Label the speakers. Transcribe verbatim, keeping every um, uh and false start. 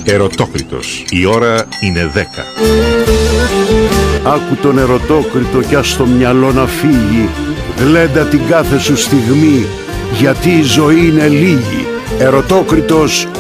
Speaker 1: Ερωτόκριτος. Η ώρα είναι δέκα.
Speaker 2: Άκου τον ερωτόκριτο κι ας το μυαλό να φύγει. Γλέντα την κάθε σου στιγμή, γιατί η ζωή είναι λίγη. Ερωτόκριτος